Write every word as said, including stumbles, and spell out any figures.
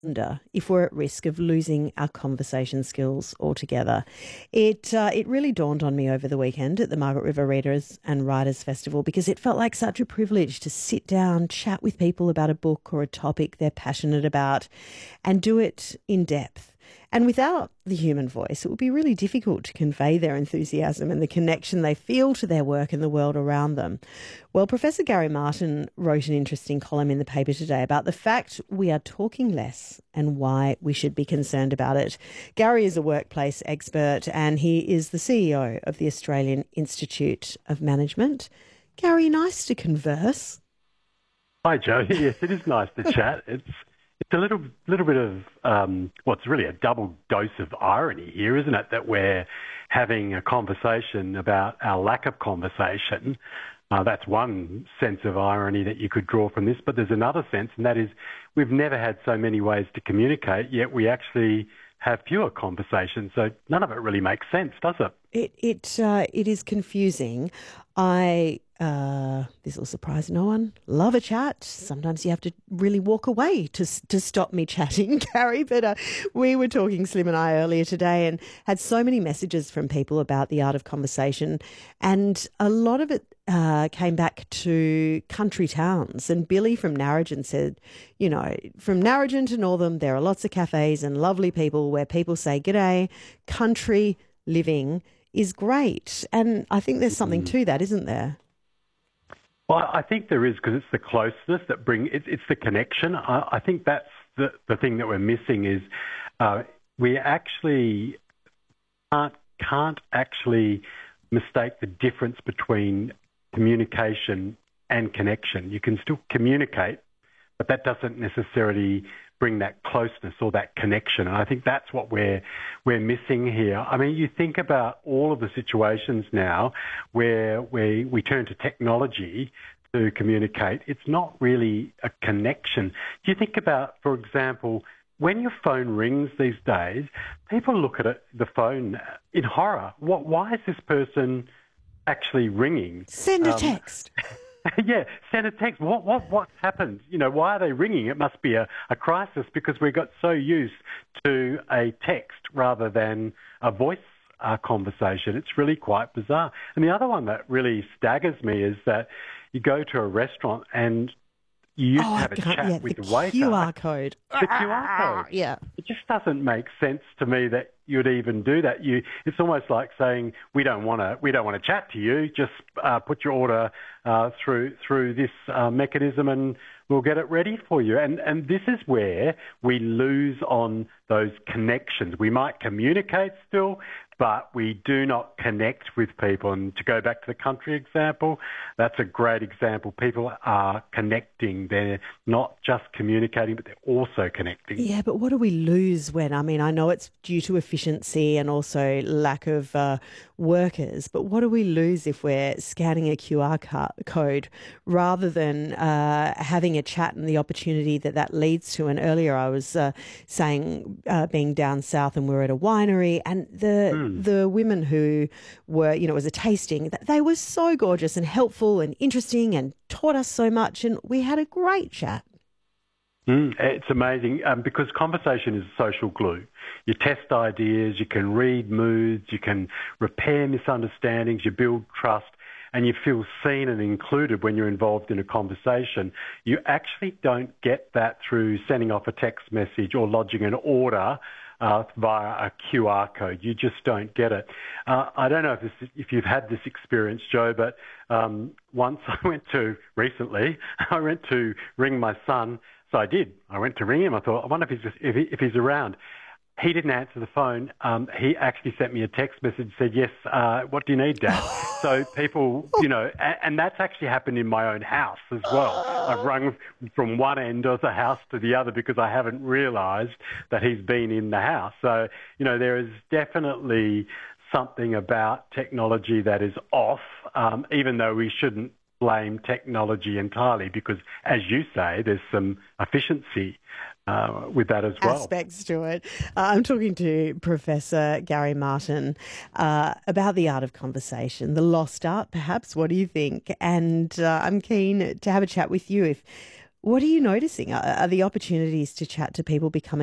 wonder if we're at risk of losing our conversation skills altogether. It uh, it really dawned on me over the weekend at the Margaret River Readers and Writers Festival, because it felt like such a privilege to sit down, chat with people about a book or a topic they're passionate about, and do it in depth. And without the human voice, it would be really difficult to convey their enthusiasm and the connection they feel to their work and the world around them. Well, Professor Gary Martin wrote an interesting column in the paper today about the fact we are talking less and why we should be concerned about it. Gary is a workplace expert and he is the C E O of the Australian Institute of Management. Gary, nice to converse. Hi, Joe. Yes, it is nice to chat. It's It's a little little bit of, um, well, it's really a double dose of irony here, isn't it, that we're having a conversation about our lack of conversation. Uh, that's one sense of irony that you could draw from this, but there's another sense, and that is we've never had so many ways to communicate, yet we actually have fewer conversations. So none of it really makes sense, does it? It it uh, it is confusing. I uh, this will surprise no one. Love a chat. Sometimes you have to really walk away to to stop me chatting, Gary. But uh, we were talking, Slim and I, earlier today, and had so many messages from people about the art of conversation, and a lot of it uh, came back to country towns. And Billy from Narrogin said, you know, from Narrogin to Northam, there are lots of cafes and lovely people where people say, "G'day, country living is great." And I think there's something to that, isn't there? Well, I think there is, because it's the closeness that bring it's, it's the connection. I, I think that's the, the thing that we're missing is uh, we actually can't, can't actually mistake the difference between communication and connection. You can still communicate, but that doesn't necessarily bring that closeness or that connection. And I think that's what we're we're missing here. I mean, you think about all of the situations now where we we turn to technology to communicate. It's not really a connection. Do you think about, for example, when your phone rings these days, people look at it, the phone in horror. What? Why is this person actually ringing? Send a um, text. Yeah, send a text. What what what's happened? You know, why are they ringing? It must be a, a crisis, because we got so used to a text rather than a voice uh, conversation. It's really quite bizarre. And the other one that really staggers me is that you go to a restaurant and you used oh, to have a chat yeah, with the, the waiter. Q R code. The Q R code. Yeah. It just doesn't make sense to me that you'd even do that. You, it's almost like saying we don't want to, we don't want to chat to you. Just uh, put your order uh, through through this uh, mechanism, and we'll get it ready for you. And and this is where we lose on those connections. We might communicate still, but we do not connect with people. And to go back to the country example, that's a great example. People are connecting. They're not just communicating, but they're also connecting. Yeah, but what do we lose when, I mean, I know it's due to efficiency and also lack of uh, workers, but what do we lose if we're scanning a Q R code rather than uh, having a chat and the opportunity that that leads to? And earlier I was uh, saying uh, being down south and we were at a winery, and the mm. the women who were, you know, it was a tasting, they were so gorgeous and helpful and interesting and taught us so much, and we had a great chat. Mm, it's amazing um, because conversation is social glue. You test ideas, you can read moods, you can repair misunderstandings, you build trust, and you feel seen and included when you're involved in a conversation. You actually don't get that through sending off a text message or lodging an order uh, via a Q R code. You just don't get it. Uh, I don't know if, this, if you've had this experience, Joe, but um, once I went to, recently, I went to ring my son. So I did. I went to ring him. I thought, I wonder if he's if, he, if he's around. He didn't answer the phone. Um, he actually sent me a text message, said, yes, uh, what do you need, Dad? So people, you know, and, and that's actually happened in my own house as well. I've rung from one end of the house to the other because I haven't realised that he's been in the house. So, you know, there is definitely something about technology that is off, um, even though we shouldn't blame technology entirely, because, as you say, there's some efficiency uh, with that as well. Aspects to it. Uh, I'm talking to Professor Gary Martin uh, about the art of conversation, the lost art, perhaps. What do you think? And uh, I'm keen to have a chat with you if What are you noticing? Are, are the opportunities to chat to people becoming